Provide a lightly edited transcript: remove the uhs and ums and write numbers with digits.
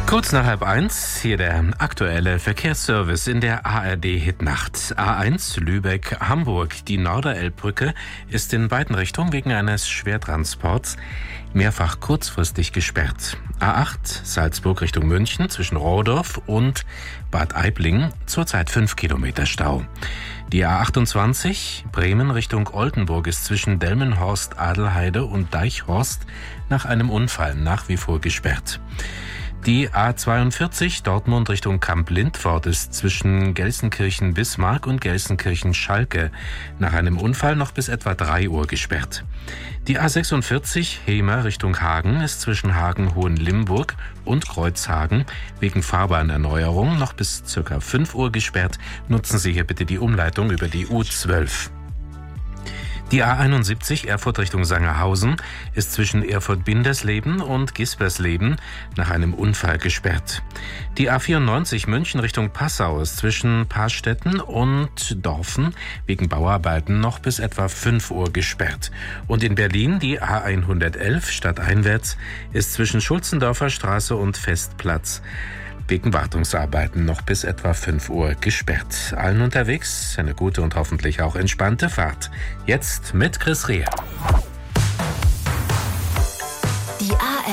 Kurz nach 12:30, hier der aktuelle Verkehrsservice in der ARD-Hitnacht. A1 Lübeck-Hamburg. Die Norderelbbrücke ist in beiden Richtungen wegen eines Schwertransports mehrfach kurzfristig gesperrt. A8 Salzburg Richtung München zwischen Rohdorf und Bad Aibling zurzeit 5 Kilometer Stau. Die A28 Bremen Richtung Oldenburg ist zwischen Delmenhorst, Adelheide und Deichhorst nach einem Unfall nach wie vor gesperrt. Die A42 Dortmund Richtung Kamp-Lindfort ist zwischen Gelsenkirchen-Bismarck und Gelsenkirchen-Schalke nach einem Unfall noch bis etwa 3 Uhr gesperrt. Die A46 Hemer Richtung Hagen ist zwischen Hagen-Hohenlimburg und Kreuzhagen wegen Fahrbahnerneuerung noch bis ca. 5 Uhr gesperrt. Nutzen Sie hier bitte die Umleitung über die U12. Die A71 Erfurt Richtung Sangerhausen ist zwischen Erfurt-Bindersleben und Gispersleben nach einem Unfall gesperrt. Die A94 München Richtung Passau ist zwischen Paarstetten und Dorfen wegen Bauarbeiten noch bis etwa 5 Uhr gesperrt. Und in Berlin die A111 stadteinwärts ist zwischen Schulzendorfer Straße und Festplatz wegen Wartungsarbeiten noch bis etwa 5 Uhr gesperrt. Allen unterwegs eine gute und hoffentlich auch entspannte Fahrt. Jetzt mit Chris Reher.